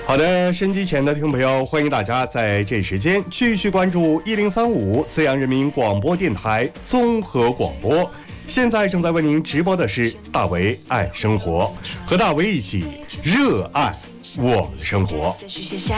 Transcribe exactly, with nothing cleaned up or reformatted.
好的，收音机前的听众朋友，欢迎大家在这时间继续关注一零三五资阳人民广播电台综合广播。现在正在为您直播的是大为爱生活，和大为一起热爱我们的生活。